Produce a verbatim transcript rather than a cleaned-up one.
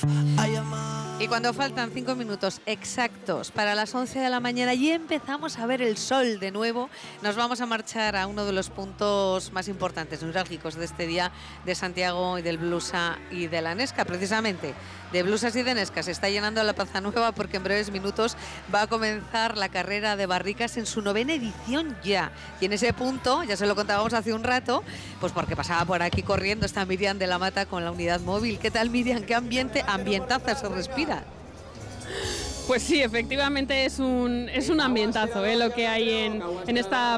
Y cuando faltan cinco minutos exactos para las once de la mañana y empezamos a ver el sol de nuevo, nos vamos a marchar a uno de los puntos más importantes, neurálgicos de este día de Santiago y del Blusa y de la Nesca. Precisamente de Blusas y de Nesca se está llenando la Plaza Nueva porque en breves minutos va a comenzar la carrera de barricas en su novena edición ya. Y en ese punto, ya se lo contábamos hace un rato, pues porque pasaba por aquí corriendo está Miriam de la Mata con la unidad móvil. ¿Qué tal, Miriam? ¿Qué ambiente, ambientazo se respira? Pues sí, efectivamente es un, es un ambientazo, ¿eh? Lo que hay en, en esta